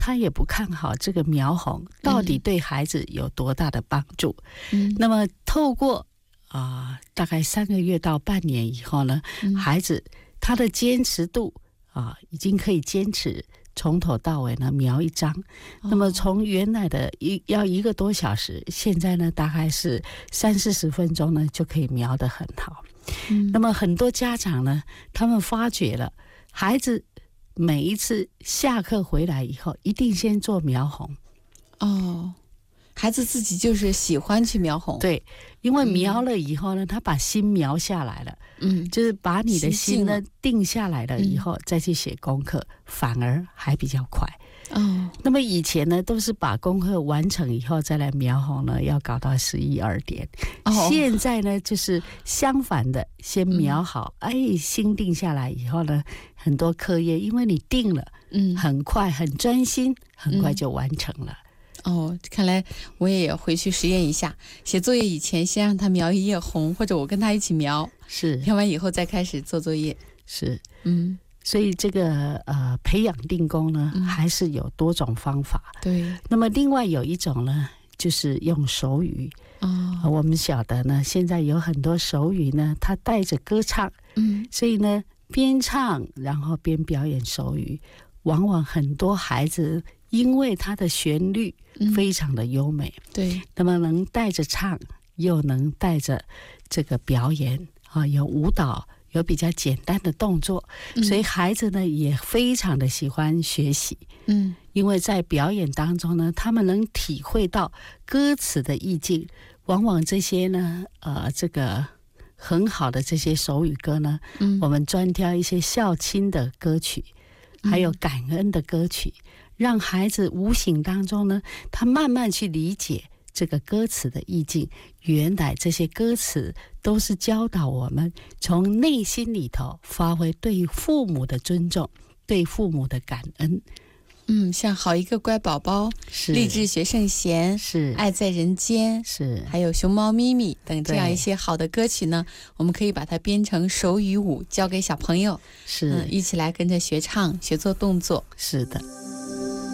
他也不看好这个描红到底对孩子有多大的帮助。那么透过大概3个月到半年以后呢，孩子他的坚持度已经可以坚持从头到尾呢描一张。那么从原来的要1个多小时，现在呢大概是30-40分钟呢就可以描得很好。那么很多家长呢，他们发觉了孩子每一次下课回来以后一定先做描红。 孩子自己就是喜欢去描红。 对，因为描了以后呢，他把心描下来了，就是把你的心呢定下来了以后，再去写功课，反而还比较快。那么以前呢，都是把功课完成以后再来描红呢，要搞到11、12点。现在呢，就是相反的，先描好，心定下来以后呢，很多课业因为你定了，很快很专心，很快就完成了。 看来我也回去实验一下，写作业以前先让他描一页红，或者我跟他一起描，描完以后再开始做作业。所以这个培养定功呢，还是有多种方法。对。 那么另外有一种呢，就是用手语。我们晓得呢，现在有很多手语呢，它带着歌唱，所以呢边唱然后边表演手语，往往很多孩子因为它的旋律非常的优美， 对， 那么能带着唱，又能带着这个表演有舞蹈，有比较简单的动作，所以孩子呢也非常的喜欢学习。因为在表演当中呢，他们能体会到歌词的意境。往往这些呢这个很好的这些手语歌呢，我们专挑一些孝亲的歌曲，还有感恩的歌曲，让孩子无形当中呢，他慢慢去理解这个歌词的意境。原来这些歌词都是教导我们从内心里头发挥对父母的尊重，对父母的感恩。 像好一个乖宝宝，立志学圣贤， 是爱在人间， 是还有熊猫咪咪等这样一些好的歌曲呢，我们可以把它编成手语舞，教给小朋友， 是一起来跟着学唱，学做动作。 是的。